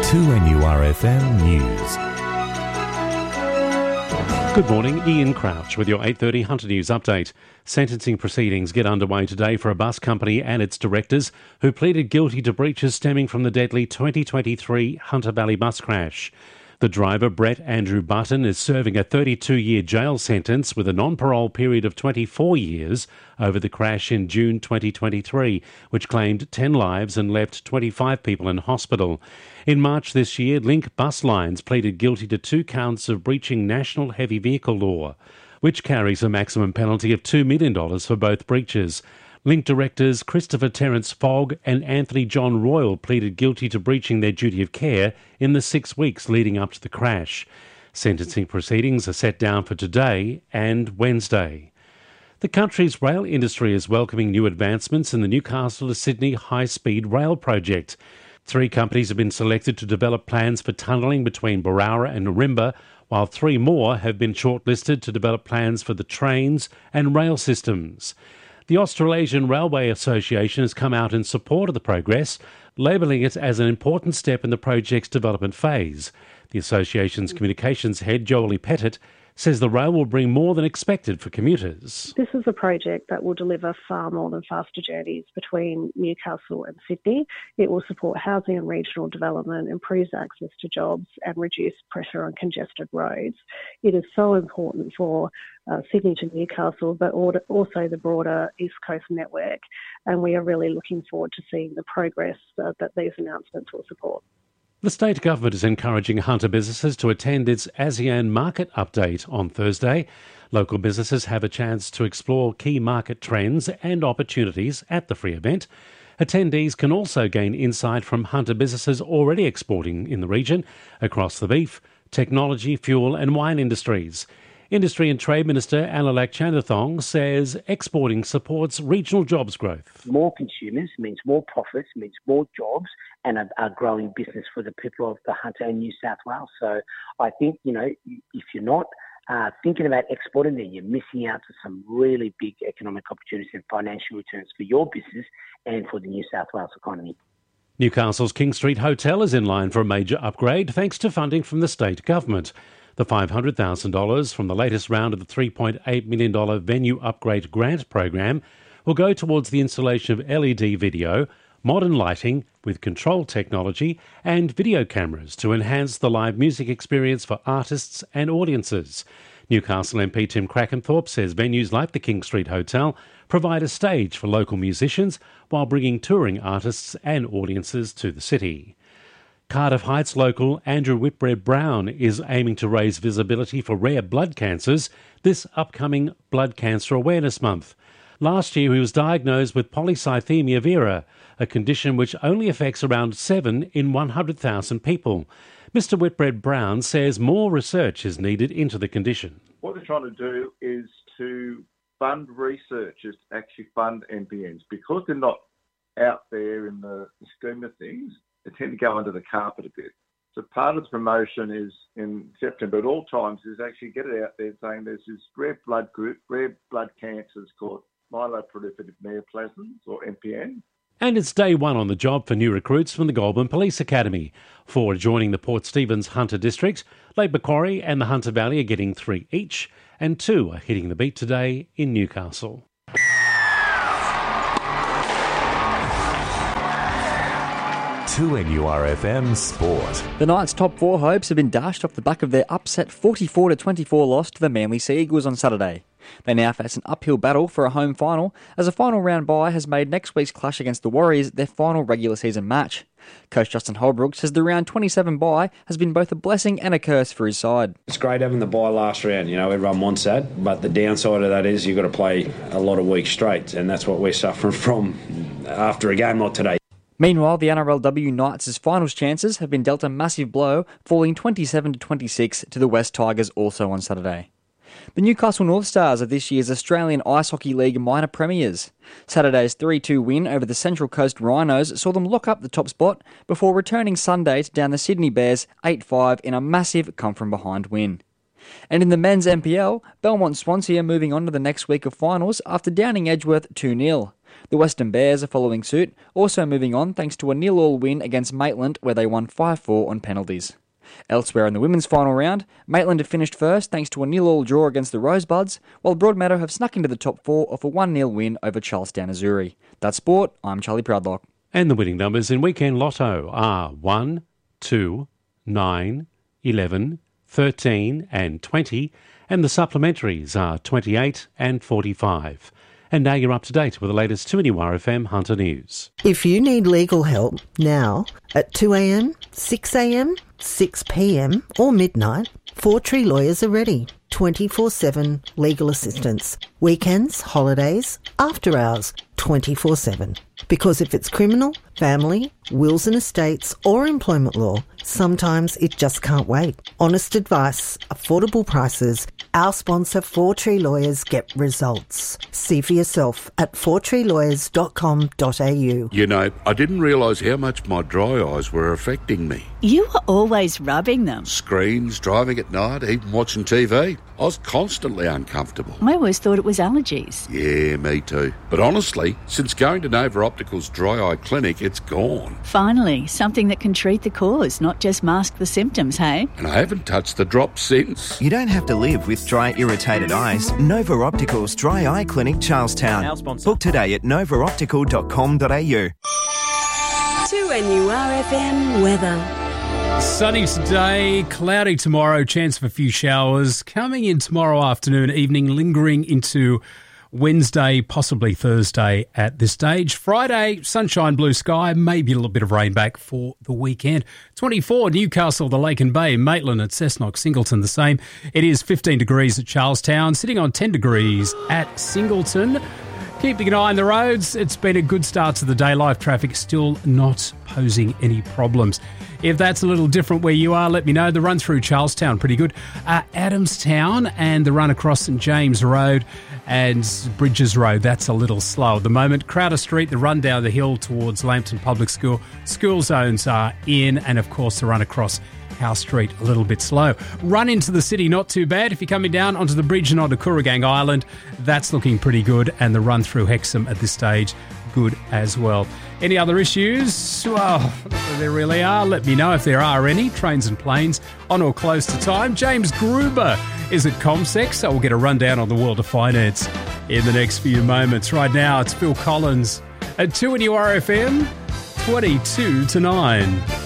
2NURFM News. Good morning, Ian Crouch with your 8:30 Hunter News update. Sentencing proceedings get underway today for a bus company and its directors who pleaded guilty to breaches stemming from the deadly 2023 Hunter Valley bus crash. The driver, Brett Andrew Button, is serving a 32-year jail sentence with a non-parole period of 24 years over the crash in June 2023, which claimed 10 lives and left 25 people in hospital. In March this year, Link Bus Lines pleaded guilty to 2 counts of breaching national heavy vehicle law, which carries a maximum penalty of $2 million for both breaches. Link directors Christopher Terence Fogg and Anthony John Royal pleaded guilty to breaching their duty of care in the 6 weeks leading up to the crash. Sentencing proceedings are set down for today and Wednesday. The country's rail industry is welcoming new advancements in the Newcastle to Sydney high-speed rail project. 3 companies have been selected to develop plans for tunnelling between Barara and Narimba, while 3 more have been shortlisted to develop plans for the trains and rail systems. The Australasian Railway Association has come out in support of the progress, labelling it as an important step in the project's development phase. The association's communications head, Jolie Pettit, says the rail will bring more than expected for commuters. This is a project that will deliver far more than faster journeys between Newcastle and Sydney. It will support housing and regional development, improves access to jobs and reduce pressure on congested roads. It is so important for Sydney to Newcastle, but also the broader East Coast network. And we are really looking forward to seeing the progress that these announcements will support. The state government is encouraging Hunter businesses to attend its ASEAN Market Update on Thursday. Local businesses have a chance to explore key market trends and opportunities at the free event. Attendees can also gain insight from Hunter businesses already exporting in the region across the beef, technology, fuel and wine industries. Industry and Trade Minister Analak Chandathong says exporting supports regional jobs growth. More consumers means more profits, means more jobs and a growing business for the people of the Hunter and New South Wales. So I think, if you're not thinking about exporting, then you're missing out to some really big economic opportunities and financial returns for your business and for the New South Wales economy. Newcastle's King Street Hotel is in line for a major upgrade thanks to funding from the state government. The $500,000 from the latest round of the $3.8 million venue upgrade grant program will go towards the installation of LED video, modern lighting with control technology and video cameras to enhance the live music experience for artists and audiences. Newcastle MP Tim Crackenthorpe says venues like the King Street Hotel provide a stage for local musicians while bringing touring artists and audiences to the city. Cardiff Heights local Andrew Whitbread Brown is aiming to raise visibility for rare blood cancers this upcoming Blood Cancer Awareness Month. Last year he was diagnosed with polycythemia vera, a condition which only affects around 7 in 100,000 people. Mr Whitbread Brown says more research is needed into the condition. What they're trying to do is to fund research, is actually fund MPNs. Because they're not out there in the scheme of things, they tend to go under the carpet a bit. So part of the promotion is in September at all times is actually get it out there saying there's this rare blood group, rare blood cancers called myeloproliferative neoplasms or MPN. And it's day 1 on the job for new recruits from the Goulburn Police Academy. 4 joining the Port Stephens Hunter District. Lake Macquarie and the Hunter Valley are getting 3 each, and 2 are hitting the beat today in Newcastle. 2NURFM Sport. The Knights' top 4 hopes have been dashed off the back of their upset 44-24 loss to the Manly Sea Eagles on Saturday. They now face an uphill battle for a home final, as a final round bye has made next week's clash against the Warriors their final regular season match. Coach Justin Holbrook says the round 27 bye has been both a blessing and a curse for his side. It's great having the bye last round, everyone wants that, but the downside of that is you've got to play a lot of weeks straight, and that's what we're suffering from after a game like today. Meanwhile, the NRLW Knights' finals chances have been dealt a massive blow, falling 27-26 to the West Tigers also on Saturday. The Newcastle North Stars are this year's Australian Ice Hockey League minor premiers. Saturday's 3-2 win over the Central Coast Rhinos saw them lock up the top spot before returning Sunday to down the Sydney Bears 8-5 in a massive come-from-behind win. And in the men's NPL, Belmont Swansea are moving on to the next week of finals after downing Edgeworth 2-0. The Western Bears are following suit, also moving on thanks to a 0-0 win against Maitland where they won 5-4 on penalties. Elsewhere in the women's final round, Maitland have finished first thanks to a 0-0 draw against the Rosebuds, while Broadmeadow have snuck into the top 4 off a 1-0 win over Charlestown Azzurri. That's sport, I'm Charlie Proudlock. And the winning numbers in Weekend Lotto are 1, 2, 9, 11, 13 and 20, and the supplementaries are 28 and 45. And now you're up to date with the latest 2NURFM Hunter News. If you need legal help now at 2am, 6am, 6pm or midnight, Four Tree Lawyers are ready. 24/7 legal assistance. Weekends, holidays, after hours, 24/7. Because if it's criminal, family, wills and estates or employment law, sometimes it just can't wait. Honest advice, affordable prices. Our sponsor, Four Tree Lawyers, get results. See for yourself at fourtreelawyers.com.au. You know, I didn't realise how much my dry eyes were affecting me. You were always rubbing them. Screens, driving at night, even watching TV. I was constantly uncomfortable. I always thought it was allergies. Yeah, me too. But honestly, since going to Nova Optical's dry eye clinic, it's gone. Finally, something that can treat the cause, not just mask the symptoms, hey? And I haven't touched the drops since. You don't have to live with dry, irritated eyes. Nova Optical's Dry Eye Clinic, Charlestown. Our sponsor. Book today at novaoptical.com.au. 2NURFM weather. Sunny today, cloudy tomorrow, chance of a few showers coming in tomorrow afternoon, evening, lingering into Wednesday, possibly Thursday at this stage. Friday, sunshine, blue sky, maybe a little bit of rain back for the weekend. 24, Newcastle, the Lake and Bay, Maitland at Cessnock, Singleton the same. It is 15 degrees at Charlestown, sitting on 10 degrees at Singleton. Keeping an eye on the roads, it's been a good start to the day. Live traffic still not posing any problems. If that's a little different where you are, let me know. The run through Charlestown, pretty good. Adamstown and the run across St James Road and Bridges Road, that's a little slow at the moment. Crowder Street, the run down the hill towards Lambton Public School. School zones are in, and of course the run across House Street a little bit slow. Run into the city, not too bad. If you're coming down onto the bridge and onto Kooragang Island, that's looking pretty good. And the run through Hexham at this stage, good as well. Any other issues? Well, there really are. Let me know if there are any. Trains and planes on or close to time. James Gruber is at ComSec, so we'll get a rundown on the world of finance in the next few moments. Right now, it's Phil Collins at 2NURFM, 22 to 9.